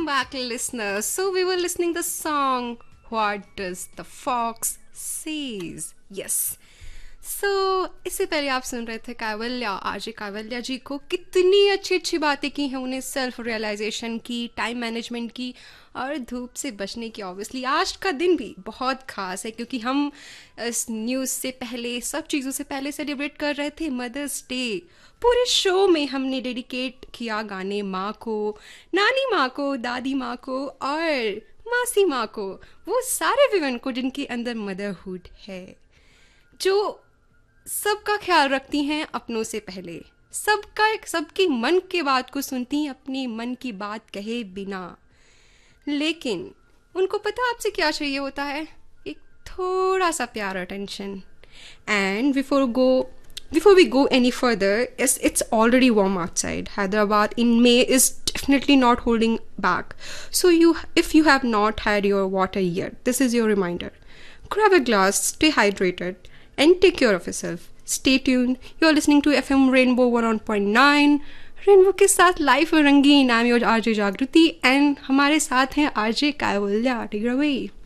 Welcome back, listeners. So we were listening the song "What Does the Fox Says?" Yes. इससे पहले आप सुन रहे थे कावल्या, आरजे कावल्या जी को कितनी अच्छी अच्छी बातें की हैं उन्हें, सेल्फ रियलाइजेशन की, टाइम मैनेजमेंट की और धूप से बचने की. ऑब्वियसली आज का दिन भी बहुत खास है क्योंकि हम इस न्यूज़ से पहले, सब चीज़ों से पहले सेलिब्रेट कर रहे थे मदर्स डे. पूरे शो में हमने डेडिकेट किया गाने माँ को, नानी माँ को, दादी माँ को और मासी माँ को, वो सारे विमेन को जिनके अंदर मदरहुड है, जो सबका ख्याल रखती हैं अपनों से पहले, सबकी मन के बात को सुनती हैं अपनी मन की बात कहे बिना. लेकिन उनको पता आपसे क्या चाहिए होता है? एक थोड़ा सा प्यार, attention. And before we go any further, yes, it's already warm outside. Hyderabad in May is definitely not holding back. So if you have not had your water yet, this is your reminder. Grab a glass, stay hydrated, and take care of yourself. Stay tuned. You're listening to FM Rainbow 101.9. Rainbow के साथ life रंगीन. I'm your RJ जागृति and हमारे साथ हैं RJ कावल्या. Take it away.